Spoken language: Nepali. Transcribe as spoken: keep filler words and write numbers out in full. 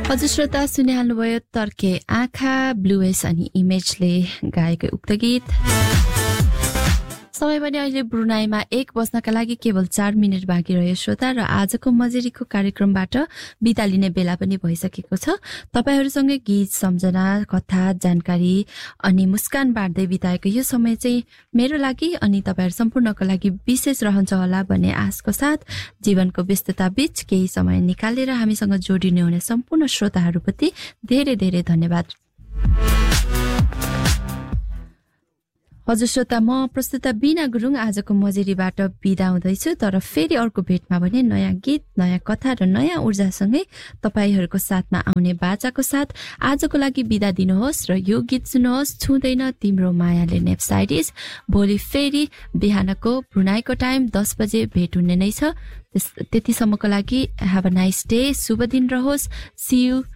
हजुर श्रोता सुनिहाल्नुभयो तर्के आँखा ब्लुएस अनि इमेजले गाएको उक्त गीत। समय पनि अहिले ब्रुनाईमा एक बज्नका लागि केवल चार मिनट बाँकी रह्यो श्रोता, र आजको मजेरीको कार्यक्रमबाट बिदा लिने बेला पनि भइसकेको छ। तपाईहरूसँगै गीत, सम्झना, कथा, जानकारी अनि मुस्कान बाँड्दै बिताएको यो समय चाहिँ मेरो लागि अनि तपाईहरू सम्पूर्णको लागि विशेष रहन्छ होला भन्ने आशको साथ जीवनको व्यस्तता बीच केही समय निकालेर हामीसँग जोडिने हुने सम्पूर्ण श्रोताहरूप्रति धेरै धेरै धन्यवाद। हजुर श्रोता, म प्रस्तुता बिना गुरुङ आजको मजेरीबाट बिदा हुँदैछु, तर फेरि अर्को भेटमा भने नयाँ गीत, नयाँ कथा र नयाँ ऊर्जासँगै तपाईहरूको साथमा आउने बाचाको साथ आजको लागि बिदा दिनुहोस् र यो गीत सुन्नुहोस्, छुँदैन तिम्रो मायाले नेप्साइडिस। भोलि फेरि बिहानको ब्रुनाईको टाइम दस बजे भेट हुने नै छ। त्यतिसम्मको लागि ह्याभ अ नाइस डे, शुभ दिन रहोस्। C you.